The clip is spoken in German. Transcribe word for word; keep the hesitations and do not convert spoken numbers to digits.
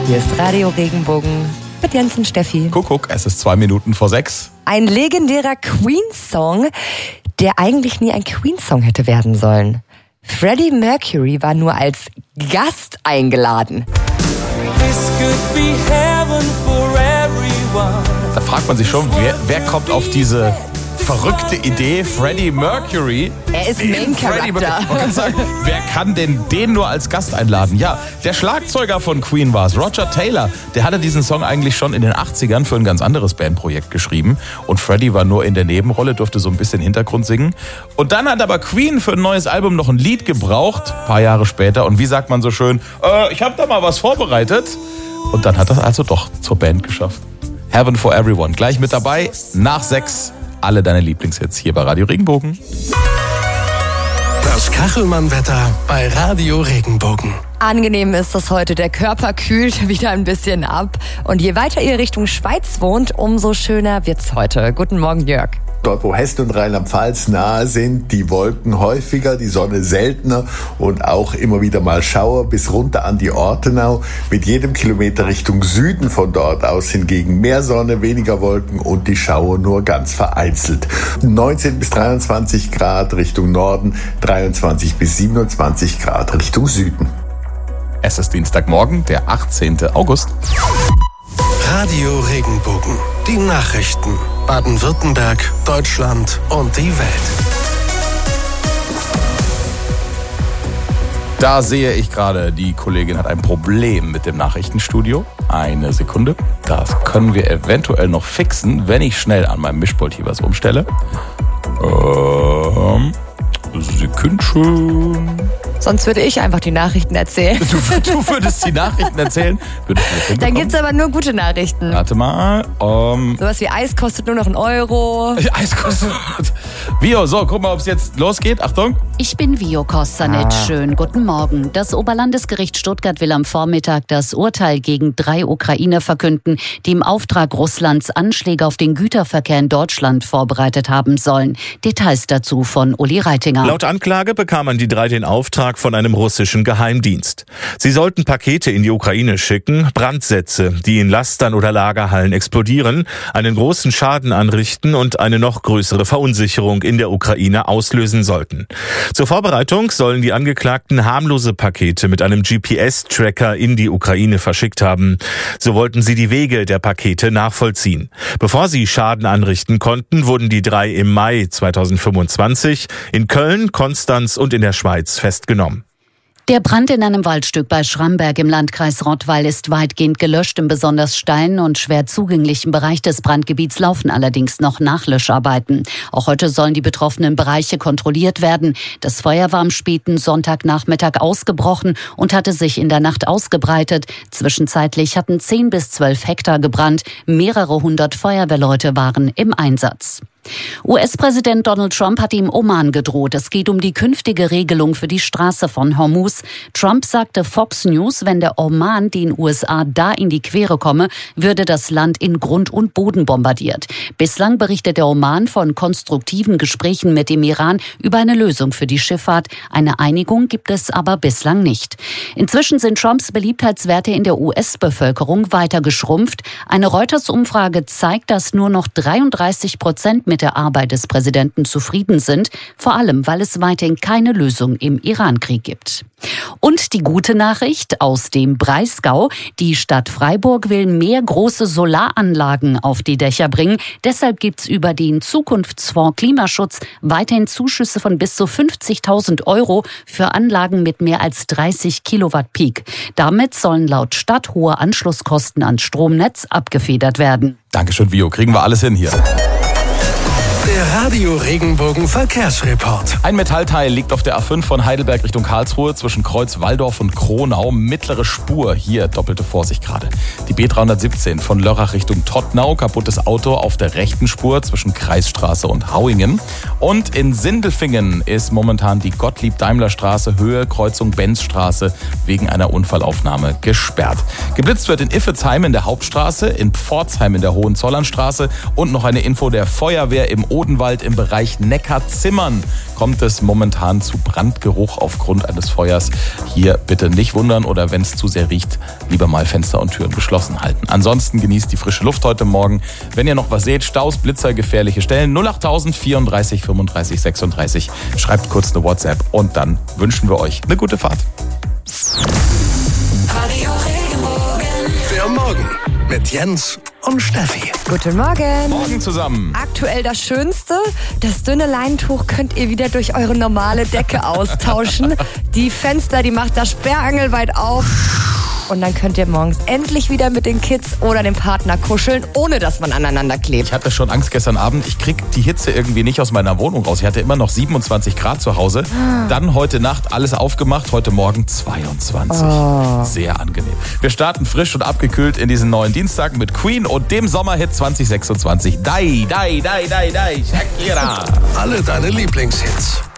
Hier ist Radio Regenbogen mit Jens und Steffi. Kuckuck, es ist zwei Minuten vor sechs. Ein legendärer Queen-Song, der eigentlich nie ein Queen-Song hätte werden sollen. Freddie Mercury war nur als Gast eingeladen. Da fragt man sich schon, wer, wer kommt auf diese verrückte Idee, Freddie Mercury. Er ist Main-Charakter. Wer kann denn den nur als Gast einladen? Ja, der Schlagzeuger von Queen war es, Roger Taylor. Der hatte diesen Song eigentlich schon in den achtzigern für ein ganz anderes Bandprojekt geschrieben. Und Freddie war nur in der Nebenrolle, durfte so ein bisschen Hintergrund singen. Und dann hat aber Queen für ein neues Album noch ein Lied gebraucht, ein paar Jahre später. Und wie sagt man so schön, äh, ich habe da mal was vorbereitet. Und dann hat das also doch zur Band geschafft. Heaven for Everyone, gleich mit dabei, nach sechs. Alle deine Lieblingshits hier bei Radio Regenbogen. Das Kachelmann-Wetter bei Radio Regenbogen. Angenehm ist das heute. Der Körper kühlt wieder ein bisschen ab. Und je weiter ihr Richtung Schweiz wohnt, umso schöner wird's heute. Guten Morgen, Jörg. Dort, wo Hessen und Rheinland-Pfalz nahe sind, die Wolken häufiger, die Sonne seltener und auch immer wieder mal Schauer bis runter an die Ortenau. Mit jedem Kilometer Richtung Süden von dort aus hingegen mehr Sonne, weniger Wolken und die Schauer nur ganz vereinzelt. neunzehn bis dreiundzwanzig Grad Richtung Norden, dreiundzwanzig bis siebenundzwanzig Grad Richtung Süden. Es ist Dienstagmorgen, der achtzehnten August. Radio Regenbogen. Die Nachrichten. Baden-Württemberg, Deutschland und die Welt. Da sehe ich gerade, die Kollegin hat ein Problem mit dem Nachrichtenstudio. Eine Sekunde. Das können wir eventuell noch fixen, wenn ich schnell an meinem Mischpult hier was umstelle. Ähm, Sekündchen. Sonst würde ich einfach die Nachrichten erzählen. Du, du würdest die Nachrichten erzählen? Dann gibt's aber nur gute Nachrichten. Warte mal. Um Sowas wie Eis kostet nur noch einen Euro. Eis kostet... Vio, so, guck mal, ob es jetzt losgeht. Achtung. Ich bin Vio Kostanic. Ah. Schönen guten Morgen. Das Oberlandesgericht Stuttgart will am Vormittag das Urteil gegen drei Ukrainer verkünden, die im Auftrag Russlands Anschläge auf den Güterverkehr in Deutschland vorbereitet haben sollen. Details dazu von Uli Reitinger. Laut Anklage bekamen die drei den Auftrag von einem russischen Geheimdienst. Sie sollten Pakete in die Ukraine schicken, Brandsätze, die in Lastern oder Lagerhallen explodieren, einen großen Schaden anrichten und eine noch größere Verunsicherung in der Ukraine auslösen sollten. Zur Vorbereitung sollen die Angeklagten harmlose Pakete mit einem G P S-Tracker in die Ukraine verschickt haben. So wollten sie die Wege der Pakete nachvollziehen. Bevor sie Schaden anrichten konnten, wurden die drei im Mai zweitausendfünfundzwanzig in Köln, Konstanz und in der Schweiz festgenommen. Der Brand in einem Waldstück bei Schramberg im Landkreis Rottweil ist weitgehend gelöscht. Im besonders steilen und schwer zugänglichen Bereich des Brandgebiets laufen allerdings noch Nachlöscharbeiten. Auch heute sollen die betroffenen Bereiche kontrolliert werden. Das Feuer war am späten Sonntagnachmittag ausgebrochen und hatte sich in der Nacht ausgebreitet. Zwischenzeitlich hatten zehn bis zwölf Hektar gebrannt. Mehrere hundert Feuerwehrleute waren im Einsatz. U S-Präsident Donald Trump hat ihm Oman gedroht. Es geht um die künftige Regelung für die Straße von Hormuz. Trump sagte Fox News, wenn der Oman den U S A da in die Quere komme, würde das Land in Grund und Boden bombardiert. Bislang berichtet der Oman von konstruktiven Gesprächen mit dem Iran über eine Lösung für die Schifffahrt. Eine Einigung gibt es aber bislang nicht. Inzwischen sind Trumps Beliebtheitswerte in der U S-Bevölkerung weiter geschrumpft. Eine Reuters-Umfrage zeigt, dass nur noch dreiunddreißig Prozent mit der Arbeit des Präsidenten zufrieden sind, vor allem, weil es weiterhin keine Lösung im Irankrieg gibt. Und die gute Nachricht aus dem Breisgau. Die Stadt Freiburg will mehr große Solaranlagen auf die Dächer bringen. Deshalb gibt's über den Zukunftsfonds Klimaschutz weiterhin Zuschüsse von bis zu fünfzigtausend Euro für Anlagen mit mehr als dreißig Kilowatt Peak. Damit sollen laut Stadt hohe Anschlusskosten ans Stromnetz abgefedert werden. Dankeschön, Vio. Kriegen wir alles hin hier. Der Radio Regenbogen Verkehrsreport. Ein Metallteil liegt auf der A fünf von Heidelberg Richtung Karlsruhe zwischen Kreuz Walldorf und Kronau. Mittlere Spur, hier doppelte Vorsicht gerade. Die B dreihundertsiebzehn von Lörrach Richtung Tottnau. Kaputtes Auto auf der rechten Spur zwischen Kreisstraße und Hauingen. Und in Sindelfingen ist momentan die Gottlieb-Daimler-Straße Höhe Kreuzung Benzstraße wegen einer Unfallaufnahme gesperrt. Geblitzt wird in Iffezheim in der Hauptstraße, in Pforzheim in der Hohenzollernstraße und noch eine Info der Feuerwehr im Odenwald. Odenwald im Bereich Neckarzimmern kommt es momentan zu Brandgeruch aufgrund eines Feuers. Hier bitte nicht wundern oder wenn es zu sehr riecht, lieber mal Fenster und Türen geschlossen halten. Ansonsten genießt die frische Luft heute Morgen. Wenn ihr noch was seht, Staus, Blitzer, gefährliche Stellen, null acht tausend vierunddreißig fünfunddreißig sechsunddreißig. Schreibt kurz eine WhatsApp und dann wünschen wir euch eine gute Fahrt. Radio Regenbogen. Der Morgen mit Jens und Steffi. Guten Morgen. Morgen zusammen. Aktuell das Schönste, das dünne Leintuch könnt ihr wieder durch eure normale Decke austauschen. Die Fenster, die macht das Sperrangel weit auf. Und dann könnt ihr morgens endlich wieder mit den Kids oder dem Partner kuscheln, ohne dass man aneinander klebt. Ich hatte schon Angst gestern Abend. Ich krieg die Hitze irgendwie nicht aus meiner Wohnung raus. Ich hatte immer noch siebenundzwanzig Grad zu Hause. Dann heute Nacht alles aufgemacht. Heute Morgen zweiundzwanzig. Oh. Sehr angenehm. Wir starten frisch und abgekühlt in diesen neuen Dienstag mit Queen und dem Sommerhit zwanzig sechsundzwanzig. Dai, dai, dai, dai, dai, Shakira. Alle deine Lieblingshits.